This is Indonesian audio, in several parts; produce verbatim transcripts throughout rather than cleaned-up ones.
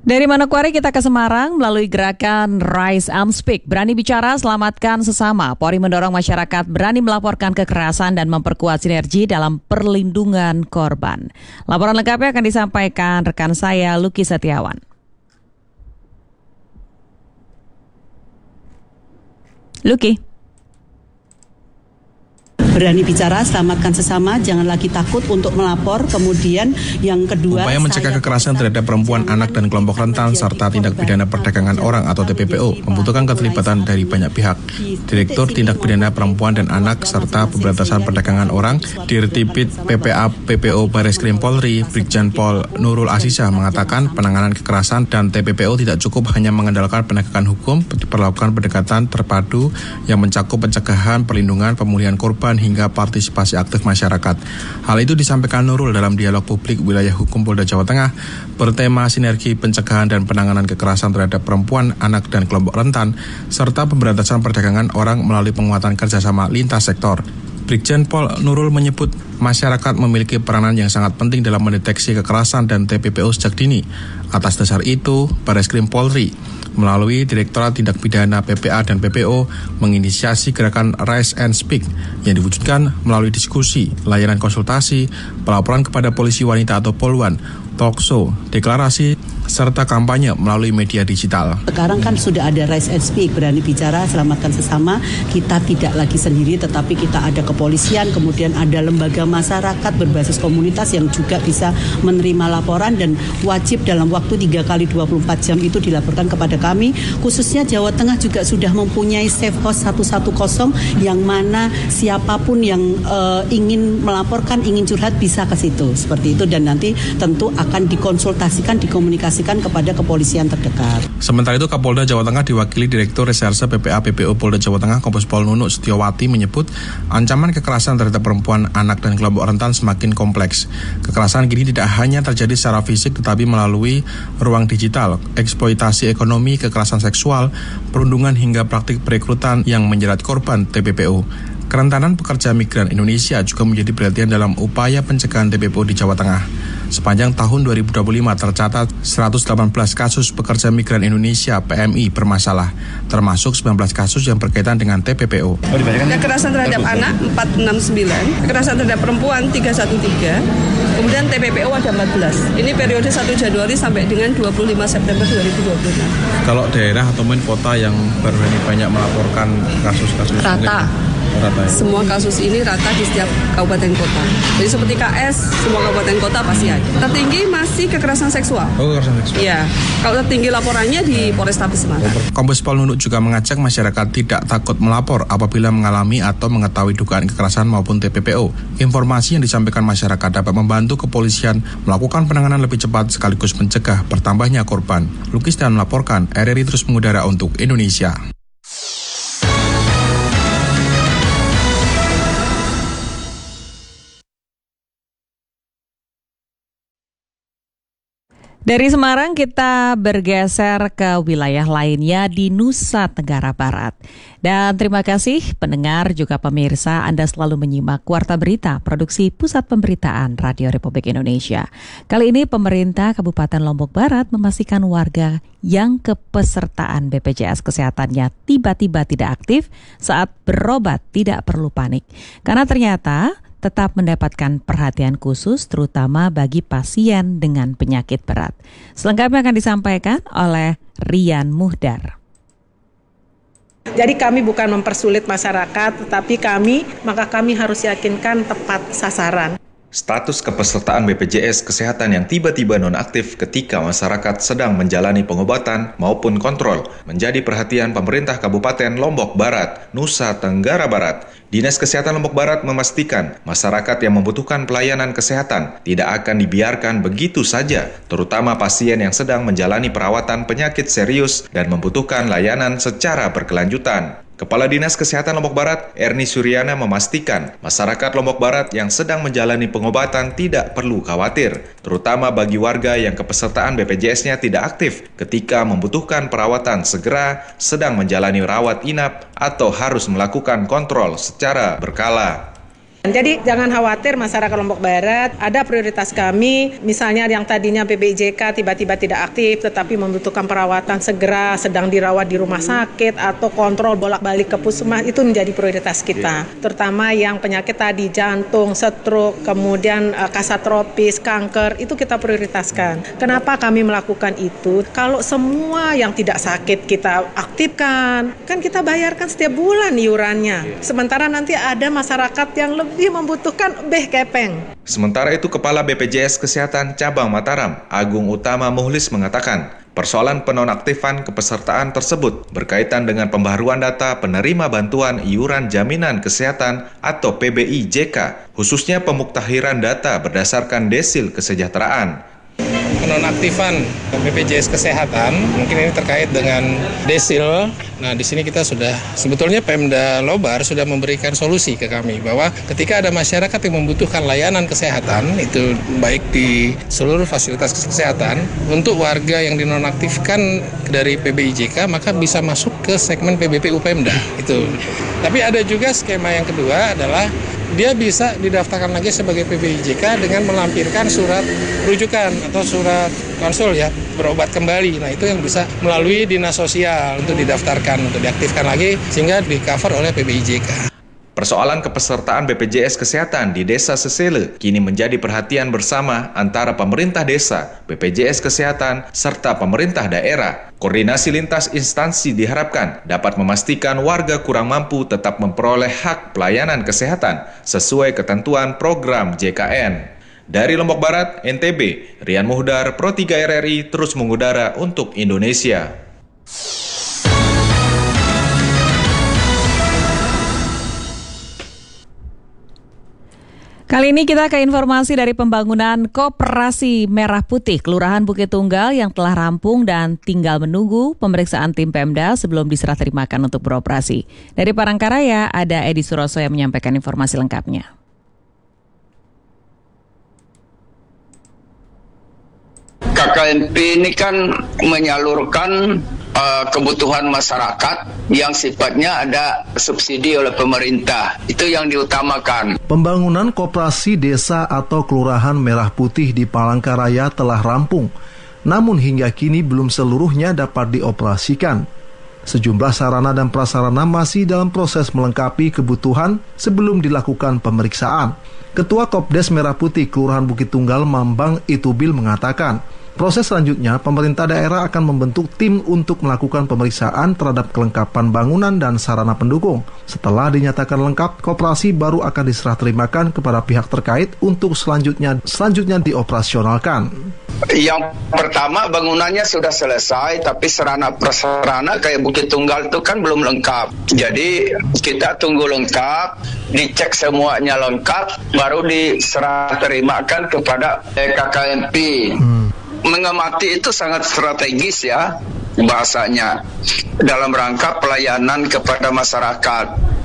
Dari Manokwari kita ke Semarang melalui gerakan Rise and Speak. Berani bicara, selamatkan sesama. Polri mendorong masyarakat berani melaporkan kekerasan dan memperkuat sinergi dalam perlindungan korban. Laporan lengkapnya akan disampaikan rekan saya Lucky Setiawan. Lucky. Berani bicara, selamatkan sesama, jangan lagi takut untuk melapor. Kemudian yang kedua, upaya mencegah kekerasan terhadap perempuan, anak, dan kelompok rentan, serta tindak pidana perdagangan orang atau T P P O membutuhkan keterlibatan dari banyak pihak. Direktur Tindak Pidana Perempuan dan Anak serta Pemberantasan Perdagangan Orang, Dirtipid P P A P P O Bareskrim Polri, Brigjen Pol Nurul Asisah mengatakan penanganan kekerasan dan T P P O tidak cukup hanya mengandalkan penegakan hukum, diperlakukan pendekatan terpadu yang mencakup pencegahan, perlindungan, pemulihan korban, hingga partisipasi aktif masyarakat. Hal itu disampaikan Nurul dalam dialog publik wilayah hukum Polda Jawa Tengah bertema sinergi pencegahan dan penanganan kekerasan terhadap perempuan, anak, dan kelompok rentan, serta pemberantasan perdagangan orang melalui penguatan kerjasama lintas sektor. Brigjen Pol Nurul menyebut masyarakat memiliki peranan yang sangat penting dalam mendeteksi kekerasan dan T P P O sejak dini. Atas dasar itu, Bareskrim Polri melalui Direktorat Tindak Pidana P P A dan P P O menginisiasi gerakan Rise and Speak yang diwujudkan melalui diskusi, layanan konsultasi, pelaporan kepada polisi wanita atau Polwan, talkshow, deklarasi, serta kampanye melalui media digital. Sekarang kan sudah ada Rise and Speak, berani bicara, selamatkan sesama. Kita tidak lagi sendiri, tetapi kita ada kepolisian, kemudian ada lembaga masyarakat berbasis komunitas yang juga bisa menerima laporan dan wajib dalam waktu tiga kali dua puluh empat jam itu dilaporkan kepada kami. Khususnya Jawa Tengah juga sudah mempunyai Safe House satu satu nol yang mana siapapun yang uh, ingin melaporkan, ingin curhat bisa ke situ. Seperti itu, dan nanti tentu akan dikonsultasikan, dikomunikasikan kepada kepolisian terdekat. Sementara itu, Kapolda Jawa Tengah diwakili Direktur Reserse P P A P P O Polda Jawa Tengah Kombes Pol Nunuk Setiawati menyebut ancaman kekerasan terhadap perempuan, anak, dan kelompok rentan semakin kompleks. Kekerasan kini tidak hanya terjadi secara fisik tetapi melalui ruang digital, eksploitasi ekonomi, kekerasan seksual, perundungan hingga praktik perekrutan yang menjerat korban T P P O. Kerentanan pekerja migran Indonesia juga menjadi perhatian dalam upaya pencegahan T P P O di Jawa Tengah. Sepanjang tahun dua ribu dua puluh lima tercatat seratus delapan belas kasus pekerja migran Indonesia P M I bermasalah, termasuk sembilan belas kasus yang berkaitan dengan T P P O. Kekerasan terhadap anak empat enam sembilan, kekerasan terhadap perempuan tiga satu tiga, kemudian T P P O ada empat belas. Ini periode satu Januari sampai dengan dua puluh lima September dua ribu dua puluh enam. Kalau daerah atau mungkin kota yang berani banyak melaporkan kasus-kasus rata. Rata, ya? Semua kasus ini rata di setiap kabupaten kota. Jadi seperti K S, semua kabupaten kota pasti ada. Tertinggi masih kekerasan seksual. Oh, kekerasan seksual. Iya. Kalau tertinggi laporannya di Polrestabes Semarang. Kombes Pol Nunuk juga mengajak masyarakat tidak takut melapor apabila mengalami atau mengetahui dugaan kekerasan maupun T P P O. Informasi yang disampaikan masyarakat dapat membantu kepolisian melakukan penanganan lebih cepat sekaligus mencegah bertambahnya korban. Lukis dan melaporkan, R R I terus mengudara untuk Indonesia. Dari Semarang kita bergeser ke wilayah lainnya di Nusa Tenggara Barat. Dan terima kasih pendengar juga pemirsa Anda selalu menyimak Warta Berita Produksi Pusat Pemberitaan Radio Republik Indonesia. Kali ini pemerintah Kabupaten Lombok Barat memastikan warga yang kepesertaan B P J S Kesehatannya tiba-tiba tidak aktif saat berobat tidak perlu panik. Karena ternyata tetap mendapatkan perhatian khusus terutama bagi pasien dengan penyakit berat. Selengkapnya akan disampaikan oleh Rian Muhdar. Jadi kami bukan mempersulit masyarakat, tetapi kami, maka kami harus yakinkan tepat sasaran. Status kepesertaan B P J S Kesehatan yang tiba-tiba nonaktif ketika masyarakat sedang menjalani pengobatan maupun kontrol menjadi perhatian pemerintah Kabupaten Lombok Barat, Nusa Tenggara Barat. Dinas Kesehatan Lombok Barat memastikan masyarakat yang membutuhkan pelayanan kesehatan tidak akan dibiarkan begitu saja, terutama pasien yang sedang menjalani perawatan penyakit serius dan membutuhkan layanan secara berkelanjutan. Kepala Dinas Kesehatan Lombok Barat, Erni Suryana memastikan masyarakat Lombok Barat yang sedang menjalani pengobatan tidak perlu khawatir, terutama bagi warga yang kepesertaan B P J S-nya tidak aktif ketika membutuhkan perawatan segera, sedang menjalani rawat inap, atau harus melakukan kontrol secara berkala. Jadi jangan khawatir masyarakat Lombok Barat, ada prioritas kami, misalnya yang tadinya P B I J K tiba-tiba tidak aktif tetapi membutuhkan perawatan segera, sedang dirawat di rumah sakit atau kontrol bolak-balik ke puskesmas, itu menjadi prioritas kita. Terutama yang penyakit tadi jantung, stroke, kemudian uh, kasat tropis, kanker, itu kita prioritaskan. Kenapa kami melakukan itu? Kalau semua yang tidak sakit kita aktifkan, kan kita bayarkan setiap bulan iurannya. Sementara nanti ada masyarakat yang lebih Lebih membutuhkan beh kepeng. Sementara itu, Kepala B P J S Kesehatan Cabang Mataram, Agung Utama Muhlis mengatakan, persoalan penonaktifan kepesertaan tersebut berkaitan dengan pembaharuan data penerima bantuan iuran jaminan kesehatan atau P B I J K, khususnya pemuktahiran data berdasarkan desil kesejahteraan. Penonaktifan B P J S Kesehatan, mungkin ini terkait dengan desil. Nah, di sini kita sudah, sebetulnya Pemda Lobar sudah memberikan solusi ke kami bahwa ketika ada masyarakat yang membutuhkan layanan kesehatan, itu baik di seluruh fasilitas kesehatan, untuk warga yang dinonaktifkan dari P B I J K, maka bisa masuk ke segmen P B P U Pemda. Itu. Tapi ada juga skema yang kedua adalah dia bisa didaftarkan lagi sebagai P B I J K dengan melampirkan surat rujukan atau surat konsul ya, berobat kembali. Nah, itu yang bisa melalui dinas sosial untuk didaftarkan, untuk diaktifkan lagi sehingga di-cover oleh P B I J K. Persoalan kepesertaan B P J S Kesehatan di Desa Sesele kini menjadi perhatian bersama antara pemerintah desa, B P J S Kesehatan, serta pemerintah daerah. Koordinasi lintas instansi diharapkan dapat memastikan warga kurang mampu tetap memperoleh hak pelayanan kesehatan sesuai ketentuan program J K N. Dari Lombok Barat, N T B, Rian Muhdar, Pro tiga R R I terus mengudara untuk Indonesia. Kali ini kita ke informasi dari pembangunan Koperasi Merah Putih Kelurahan Bukit Tunggal yang telah rampung dan tinggal menunggu pemeriksaan tim Pemda sebelum diserah terimakan untuk beroperasi. Dari Palangkaraya ada Edi Suroso yang menyampaikan informasi lengkapnya. K K M P ini kan menyalurkan uh, kebutuhan masyarakat yang sifatnya ada subsidi oleh pemerintah. Itu yang diutamakan. Pembangunan koperasi desa atau kelurahan Merah Putih di Palangkaraya telah rampung, namun hingga kini belum seluruhnya dapat dioperasikan. Sejumlah sarana dan prasarana masih dalam proses melengkapi kebutuhan sebelum dilakukan pemeriksaan. Ketua Kopdes Merah Putih Kelurahan Bukit Tunggal Mambang Itubil mengatakan, proses selanjutnya, pemerintah daerah akan membentuk tim untuk melakukan pemeriksaan terhadap kelengkapan bangunan dan sarana pendukung. Setelah dinyatakan lengkap, koperasi baru akan diserah terimakan kepada pihak terkait untuk selanjutnya selanjutnya dioperasionalkan. Yang pertama, bangunannya sudah selesai, tapi sarana prasarana kayak Bukit Tunggal itu kan belum lengkap. Jadi kita tunggu lengkap, dicek semuanya lengkap, baru diserah terimakan kepada K K M P. Hmm. Mengamati itu sangat strategis ya bahasanya dalam rangka pelayanan kepada masyarakat,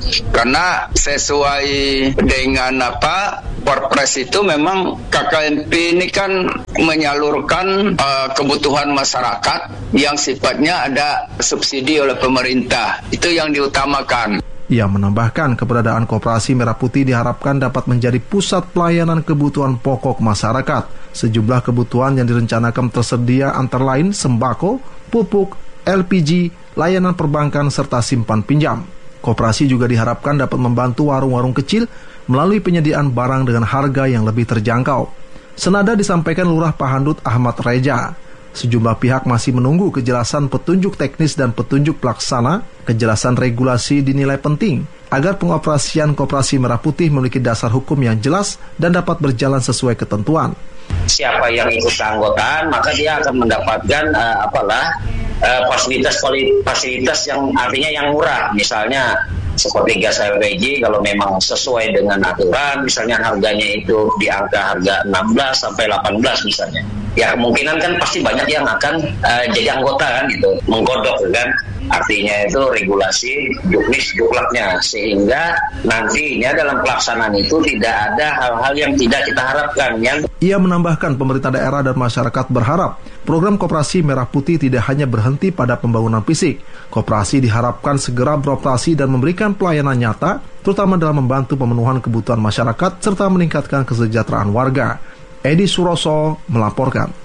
karena sesuai dengan apa Perpres itu memang K K M P ini kan menyalurkan uh, kebutuhan masyarakat yang sifatnya ada subsidi oleh pemerintah. Itu yang diutamakan. Ia menambahkan keberadaan Koperasi Merah Putih diharapkan dapat menjadi pusat pelayanan kebutuhan pokok masyarakat. Sejumlah kebutuhan yang direncanakan tersedia antara lain sembako, pupuk, L P G, layanan perbankan, serta simpan pinjam. Koperasi juga diharapkan dapat membantu warung-warung kecil melalui penyediaan barang dengan harga yang lebih terjangkau. Senada disampaikan Lurah Pahandut Ahmad Reja. Sejumlah pihak masih menunggu kejelasan petunjuk teknis dan petunjuk pelaksana. Kejelasan regulasi dinilai penting agar pengoperasian Koperasi Merah Putih memiliki dasar hukum yang jelas dan dapat berjalan sesuai ketentuan. Siapa yang ikut keanggotaan, maka dia akan mendapatkan uh, apalah uh, fasilitas fasilitas yang artinya yang murah, misalnya seperti gas L P G kalau memang sesuai dengan aturan, misalnya harganya itu di angka harga enam belas sampai delapan belas misalnya. ya kemungkinan kan pasti banyak yang akan uh, jadi anggota kan gitu, menggodok kan. Artinya itu regulasi juknis juklaknya, sehingga nantinya dalam pelaksanaan itu tidak ada hal-hal yang tidak kita harapkan. Yang Ia menambahkan pemerintah daerah dan masyarakat berharap program Koperasi Merah Putih tidak hanya berhenti pada pembangunan fisik. Koperasi diharapkan segera beroperasi dan memberikan pelayanan nyata, terutama dalam membantu pemenuhan kebutuhan masyarakat serta meningkatkan kesejahteraan warga. Edi Suroso melaporkan.